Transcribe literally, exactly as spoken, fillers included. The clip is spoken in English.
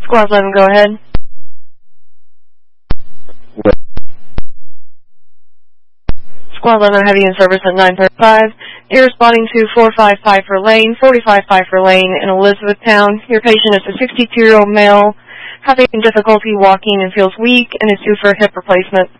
Squad eleven, go ahead. What? Squad eleven, heavy in service at nine thirty-five. You're responding to four five Pfeiffer Lane, forty-five Pfeiffer Lane in Elizabethtown. Your patient is a sixty-two-year-old male having difficulty walking and feels weak and is due for a hip replacement.